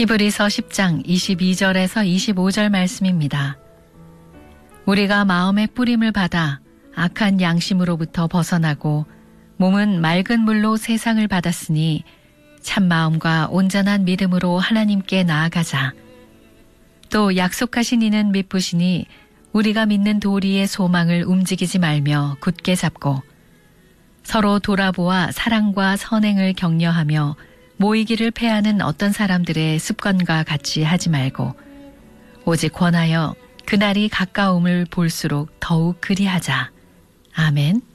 히브리서 10장 22절에서 25절 말씀입니다. 우리가 마음의 뿌림을 받아 악한 양심으로부터 벗어나고 몸은 맑은 물로 세상을 받았으니 참마음과 온전한 믿음으로 하나님께 나아가자. 또 약속하신 이는 미쁘시니 우리가 믿는 도리의 소망을 움직이지 말며 굳게 잡고 서로 돌아보아 사랑과 선행을 격려하며 모이기를 패하는 어떤 사람들의 습관과 같이 하지 말고 오직 권하여 그날이 가까움을 볼수록 더욱 그리하자. 아멘.